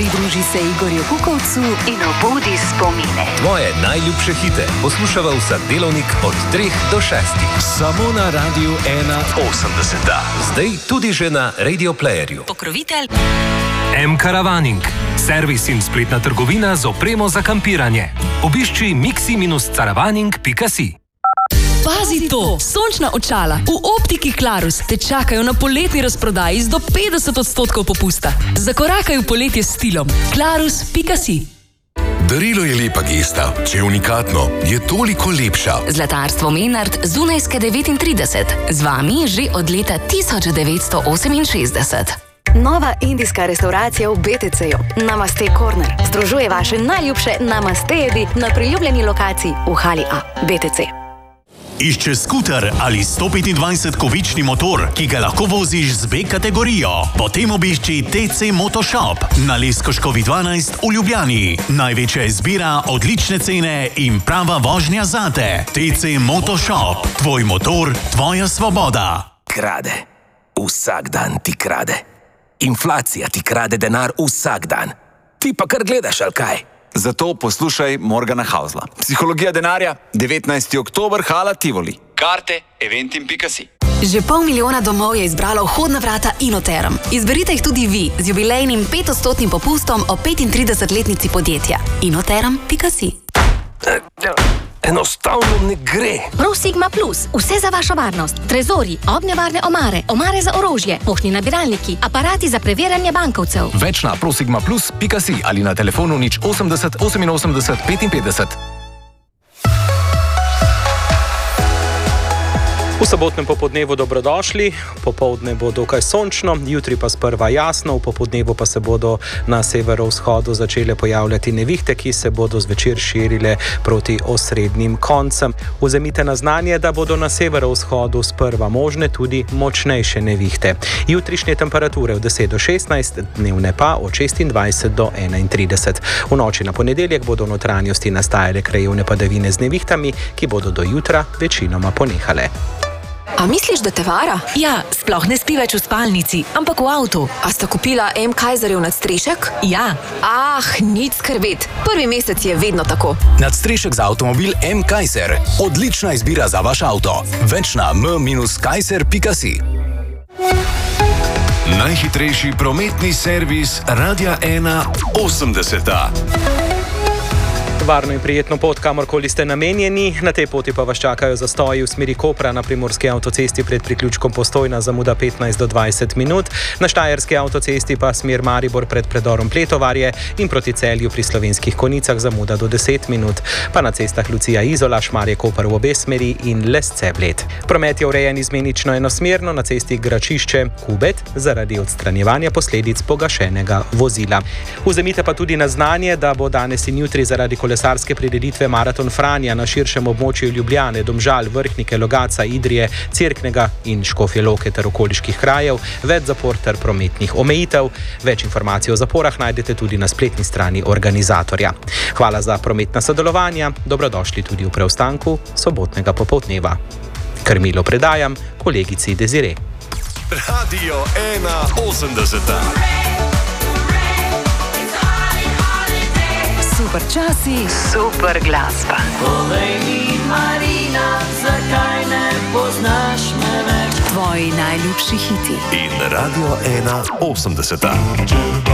Pridruži se Igorju Kukovcu in obudi spomine. Tvoje najljubše hite poslušava vsak delovnik od 3 do 6. Samo na Radiu 1.80. Zdaj tudi že na Radio Playerju. Pokrovitelj M-Caravaning. Servis in spletna trgovina z opremo za kampiranje. Obišči mixi-caravaning.si. Pazi to! Sončna očala v optiki Clarus te čakajo na poletni razprodaji z do 50% popusta. Zakorakaj v poletje s stilom. Clarus.si. Darilo je lepa gesta. Če je unikatno, je toliko lepša. Zlatarstvo Menard, Zunajske 39. Z vami že od leta 1968. Nova indijska restauracija v BTC-ju. Namaste Corner. Združuje vaše najljubše namaste jedi na priljubljeni lokaciji v hali A. BTC. Išče skuter ali 125-kovični motor, ki ga lahko voziš z B kategorijo? Potem obišči TC Motoshop na Leskoškovi 12 v Ljubljani. Največja izbira, odlične cene in prava vožnja zate. TC Motoshop. Tvoj motor, tvoja svoboda. Krade. Vsak dan ti krade. Inflacija ti krade denar vsak dan. Ti pa kar gledaš, ali kaj? Zato poslušaj Morgana Hausla. Psihologija denarja, 19. oktober, hala Tivoli. Karte eventim.si. Že 500 000 domov je izbralo vhodna vrata Inoterm. Izberite jih tudi vi z jubilejnim 5% popustom o 35-letnici podjetja. Inoterm.si. Enostavno ne gre. ProSigma Plus. Vse za vašo varnost. Trezori, ognjevarne omare, omare za orožje, poštni nabiralniki, aparati za preverjanje bankovcev. Več na prosigmaplus.si ali na telefonu 080 88 55. V sobotnem popoldnevu dobrodošli, popoldne bo dokaj sončno, jutri pa sprva jasno, v popoldnevu pa se bodo na severovzhodu začele pojavljati nevihte, ki se bodo zvečer širile proti osrednjim koncem. Vzemite na znanje, da bodo na severovzhodu sprva možne tudi močnejše nevihte. Jutrišnje temperature od 10 do 16, dnevne pa od 26 do 31. V noči na ponedeljek bodo v notranjosti nastajale krajevne padavine z nevihtami, ki bodo do jutra večinoma ponehale. A misliš, da te vara? Ja, sploh ne spi več v spalnici, ampak v avtu. A sta kupila M. Kaiserjev nadstrešek? Ja. Nič skrbeti. Prvi mesec je vedno tako. Nadstrešek za avtomobil M. Kaiser. Odlična izbira za vaš avto. Več na m-kaiser.si. Najhitrejši prometni servis Radia 1.80. Varno in prijetno pot, kamorkoli ste namenjeni. Na tej poti pa vas čakajo zastoji v smeri Kopra na primorski avtocesti pred priključkom Postojna, zamuda 15 do 20 minut. Na štajerski avtocesti pa smer Maribor pred predorom Pletovarje in proti Celju pri Slovenskih Konicah zamuda do 10 minut. Pa na cestah Lucija Izola, Šmarje Koper v obe smeri in Lesce Bled. Promet je urejen izmenično enosmerno na cesti Gračišče Kubet zaradi odstranjevanja posledic pogašenega vozila. Vzemite pa tudi na znanje, da bo danes in jutri zaradi kolesarske prireditve Maraton Franja na širšem območju Ljubljane, Domžal, Vrhnike, Logatca, Idrije, Cerknega in Škofje Loke ter okoliških krajev več zapor ter prometnih omejitev. Več informacij o zaporah najdete tudi na spletni strani organizatorja. Hvala za prometna sodelovanja, dobrodošli tudi v preostanku sobotnega popoldneva. Krmilo predajam kolegici Desire. Radio 1.80. super časi, super glasba. Povej mi, Marina, zakaj ne poznaš me več? Tvoji najljubši hiti. In Radio 1.80.